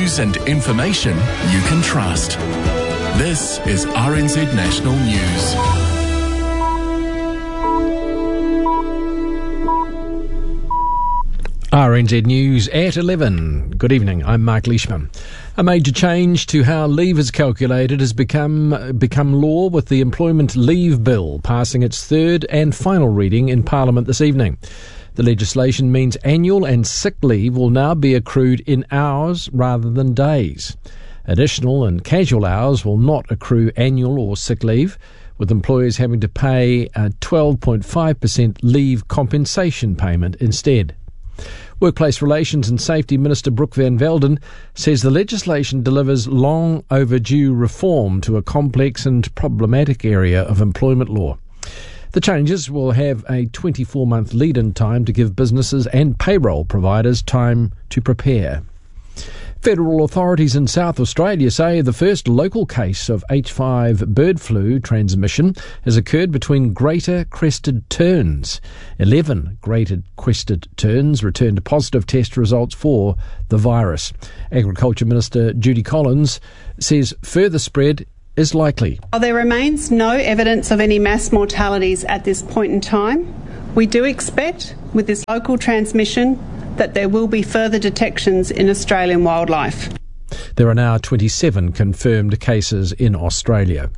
News and information you can trust. This is RNZ National News. RNZ News at 11. Good evening, I'm Mark Leishman. A major change to how leave is calculated has become law with the Employment Leave Bill passing its third and final reading in Parliament this evening. The legislation means annual and sick leave will now be accrued in hours rather than days. Additional and casual hours will not accrue annual or sick leave, with employers having to pay a 12.5% leave compensation payment instead. Workplace Relations and Safety Minister Brooke Van Velden says the legislation delivers long overdue reform to a complex and problematic area of employment law. The changes will have a 24-month lead-in time to give businesses and payroll providers time to prepare. Federal authorities in South Australia say the first local case of H5 bird flu transmission has occurred between greater crested terns. 11 greater crested terns returned positive test results for the virus. Agriculture Minister Judy Collins says further spread is likely. While there remains no evidence of any mass mortalities at this point in time, we do expect, with this local transmission, that there will be further detections in Australian wildlife. There are now 27 confirmed cases in Australia.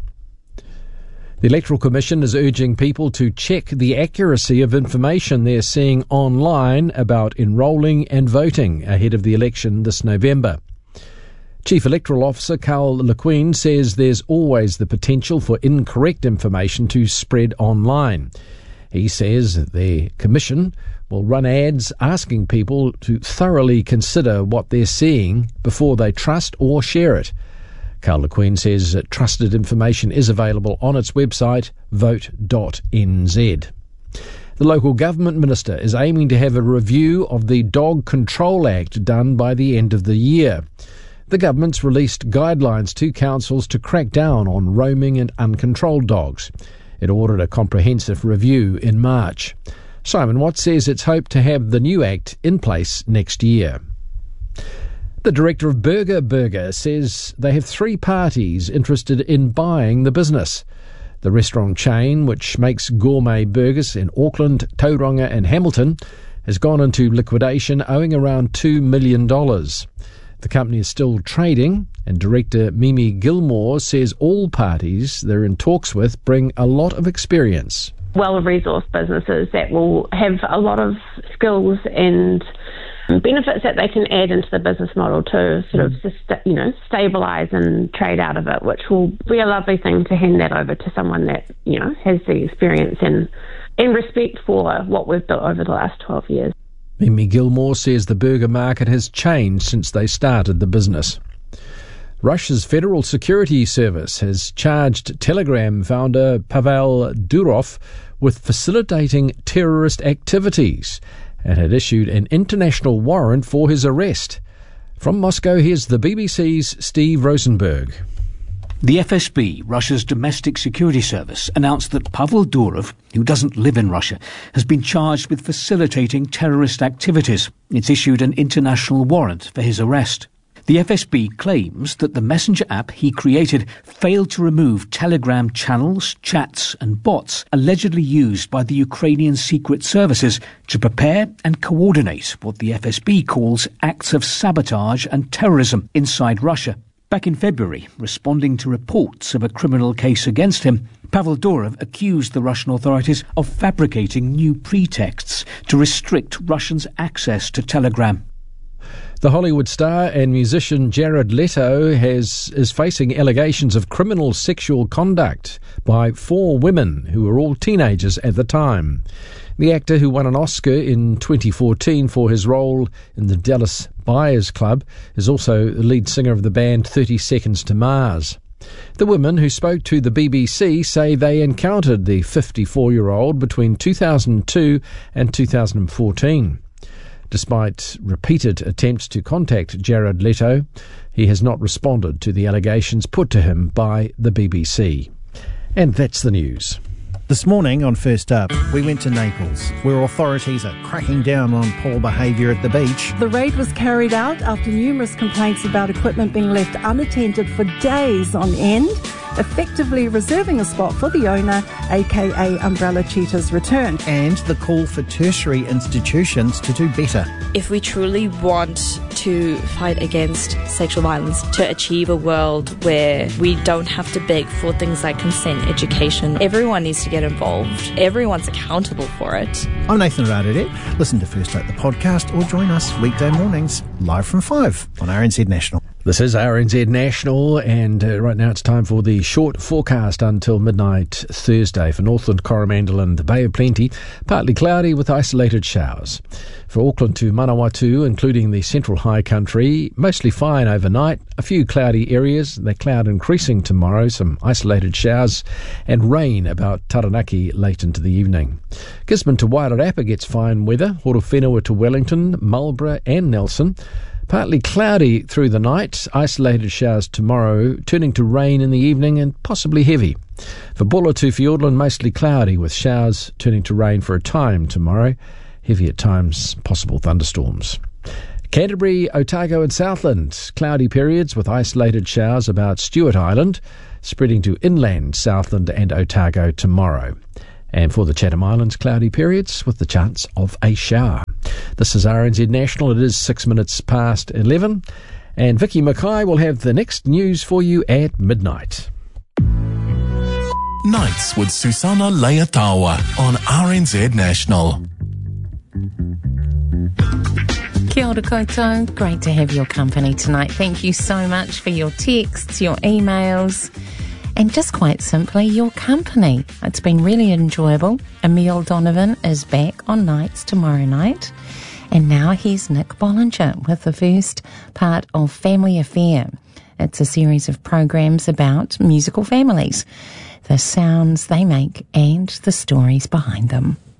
The Electoral Commission is urging people to check the accuracy of information they're seeing online about enrolling and voting ahead of the election this November. Chief Electoral Officer Carl LeQueen says there's always the potential for incorrect information to spread online. He says the Commission will run ads asking people to thoroughly consider what they're seeing before they trust or share it. Carl LeQueen says that trusted information is available on its website, vote.nz. The local government minister is aiming to have a review of the Dog Control Act done by the end of the year. The government's released guidelines to councils to crack down on roaming and uncontrolled dogs. It ordered a comprehensive review in March. Simon Watts says it's hoped to have the new act in place next year. The director of Burger says they have 3 parties interested in buying the business. The restaurant chain, which makes gourmet burgers in Auckland, Tauranga and Hamilton, has gone into liquidation owing around $2 million. The company is still trading, and director Mimi Gilmore says all parties they're in talks with bring a lot of experience. Well-resourced businesses that will have a lot of skills and benefits that they can add into the business model to sort of stabilise and trade out of it, which will be a lovely thing to hand that over to someone that has the experience and respect for what we've built over the last 12 years. Mimi Gilmore says the burger market has changed since they started the business. Russia's Federal Security Service has charged Telegram founder Pavel Durov with facilitating terrorist activities and had issued an international warrant for his arrest. From Moscow, here's the BBC's Steve Rosenberg. The FSB, Russia's domestic security service, announced that Pavel Durov, who doesn't live in Russia, has been charged with facilitating terrorist activities. It's issued an international warrant for his arrest. The FSB claims that the messenger app he created failed to remove Telegram channels, chats and bots allegedly used by the Ukrainian secret services to prepare and coordinate what the FSB calls acts of sabotage and terrorism inside Russia. Back in February, responding to reports of a criminal case against him, Pavel Durov accused the Russian authorities of fabricating new pretexts to restrict Russians' access to Telegram. The Hollywood star and musician Jared Leto is facing allegations of criminal sexual conduct by 4 women who were all teenagers at the time. The actor, who won an Oscar in 2014 for his role in the Dallas Buyers Club, is also the lead singer of the band 30 Seconds to Mars. The women who spoke to the BBC say they encountered the 54-year-old between 2002 and 2014. Despite repeated attempts to contact Jared Leto, he has not responded to the allegations put to him by the BBC. And that's the news. This morning on First Up, we went to Naples, where authorities are cracking down on poor behaviour at the beach. The raid was carried out after numerous complaints about equipment being left unattended for days on end, effectively reserving a spot for the owner, aka Umbrella Cheetah's return. And the call for tertiary institutions to do better. If we truly want to fight against sexual violence, to achieve a world where we don't have to beg for things like consent, education, everyone needs to get involved. Everyone's accountable for it. I'm Nathan Radadette. Listen to First Up the podcast or join us weekday mornings live from 5 on RNZ National. This is RNZ National, and right now it's time for the short forecast until midnight Thursday for Northland, Coromandel and the Bay of Plenty. Partly cloudy with isolated showers. For Auckland to Manawatu, including the central high country, mostly fine overnight. A few cloudy areas, the cloud increasing tomorrow, some isolated showers and rain about Taranaki late into the evening. Gisborne to Wairarapa gets fine weather. Horowhenua to Wellington, Marlborough and Nelson. Partly cloudy through the night, isolated showers tomorrow, turning to rain in the evening and possibly heavy. For Bulla to Fiordland, mostly cloudy with showers turning to rain for a time tomorrow. Heavy at times, possible thunderstorms. Canterbury, Otago and Southland, cloudy periods with isolated showers about Stewart Island, spreading to inland Southland and Otago tomorrow. And for the Chatham Islands, cloudy periods with the chance of a shower. This is RNZ National. It is 6 minutes past 11. And Vicky Mackay will have the next news for you at midnight. Nights with Susanna Leatawa on RNZ National. Kia ora koutou. Great to have your company tonight. Thank you so much for your texts, your emails, and just quite simply, your company. It's been really enjoyable. Emile Donovan is back on nights tomorrow night. And now here's Nick Bollinger with the first part of Family Affair. It's a series of programs about musical families, the sounds they make and the stories behind them.